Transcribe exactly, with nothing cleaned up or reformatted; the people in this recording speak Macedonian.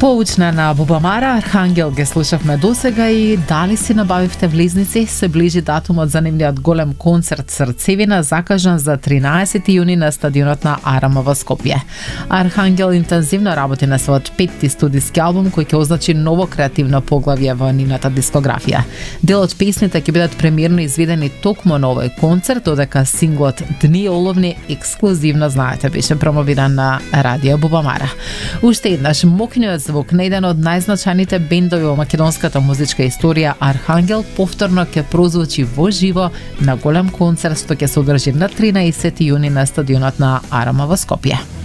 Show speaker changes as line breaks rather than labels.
Поучна на Бубамара, Архангел ги слушавме досега и дали си набавивте влизници? Се ближи датумот за нивниот голем концерт Срцевина, закажан за тринаесети јуни на стадионот на Арама во Скопје. Архангел интензивно работи на својот петти студиски албум кој ќе означи ново креативно поглавје во нивната дискографија. Дел од песните ќе бидат премиерно изведени токму на овој концерт, додека синглот Дни оловни ексклузивно, знаете, беше промовиран на Радио Бубамара. Уште еднаш мокниот звук на еден од најзначајните бендови во македонската музичка историја, Архангел, повторно ќе прозвучи во живо на голем концерт што ќе се одржи на тринаесети јуни на стадионот на Арама во Скопје.